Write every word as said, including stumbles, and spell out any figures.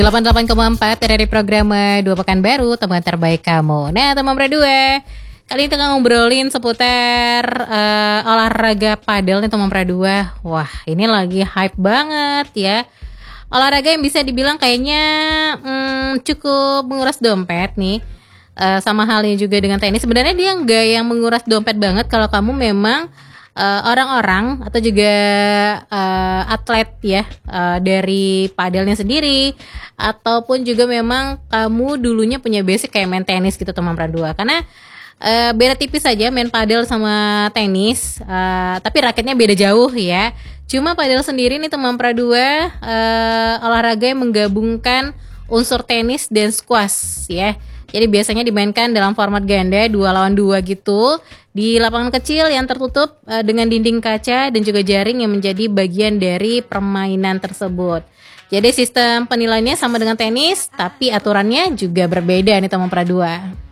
delapan puluh delapan koma empat dari program Dua Pekan Baru, teman terbaik kamu. Nah, teman berdua, kali ini tengah ngobrolin seputar uh, olahraga padel nih teman berdua. Wah, ini lagi hype banget ya. Olahraga yang bisa dibilang kayaknya hmm, cukup menguras dompet nih. Uh, sama halnya juga dengan tenis. Sebenarnya dia nggak yang menguras dompet banget kalau kamu memang uh, orang-orang atau juga uh, atlet ya uh, dari padelnya sendiri, ataupun juga memang kamu dulunya punya basic kayak main tenis gitu teman berdua. Karena uh, beda tipis saja main padel sama tenis, uh, tapi raketnya beda jauh ya. Cuma padel sendiri nih teman berdua uh, olahraga yang menggabungkan unsur tenis dan squash ya. Jadi biasanya dimainkan dalam format ganda dua lawan dua gitu di lapangan kecil yang tertutup uh, dengan dinding kaca dan juga jaring yang menjadi bagian dari permainan tersebut. Jadi sistem penilaiannya sama dengan tenis, tapi aturannya juga berbeda nih teman pradua.